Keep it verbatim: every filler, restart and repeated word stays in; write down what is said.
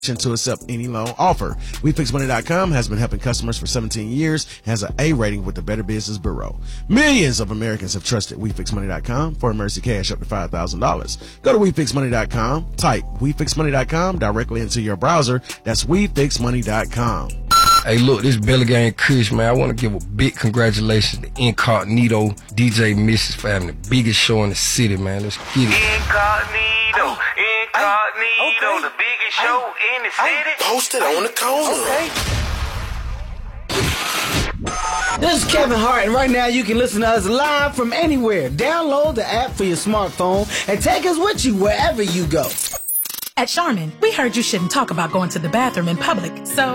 to accept any loan offer. We Fix Money dot com has been helping customers for seventeen years, has an A rating with the Better Business Bureau. Millions of Americans have trusted We Fix Money dot com for emergency cash up to five thousand dollars. Go to We Fix Money dot com, type We Fix Money dot com directly into your browser. That's We Fix Money dot com. Hey, look, this Belly Gang Kush, man. I want to give a big congratulations to Incognito, D J Missus for having the biggest show in the city, man. Let's get it. Incognito, Incognito, okay. The biggest show in the city. Posted on the corner. Okay. This is Kevin Hart, and right now you can listen to us live from anywhere. Download the app for your smartphone and take us with you wherever you go. At Charmin, we heard you shouldn't talk about going to the bathroom in public, so